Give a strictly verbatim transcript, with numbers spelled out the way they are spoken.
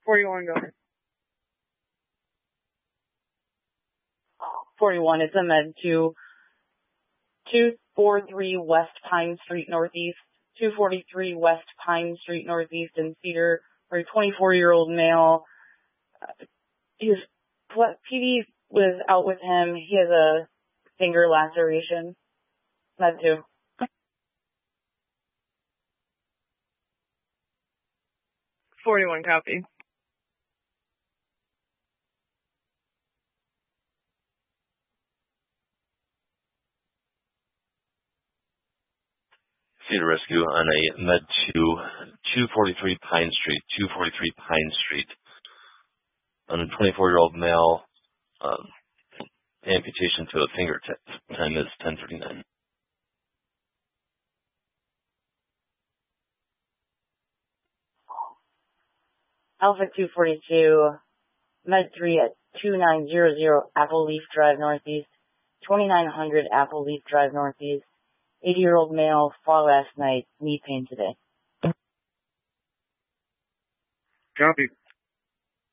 forty-one, go. forty-one, it's a med to two forty-three West Pine Street Northeast, two forty-three West Pine Street Northeast in Cedar, for a twenty-four-year-old male. Uh, his P D was out with him. He has a finger laceration. Med two. forty-one, copy. Cedar Rescue on a med two, two forty-three Pine Street, two forty-three Pine Street, on a twenty-four-year-old male, um, amputation to a fingertip. Time is ten thirty-nine. Alpha two forty-two, med three at twenty-nine hundred Apple Leaf Drive Northeast, twenty-nine hundred Apple Leaf Drive Northeast. eighty-year-old male, fall last night, knee pain today. Copy.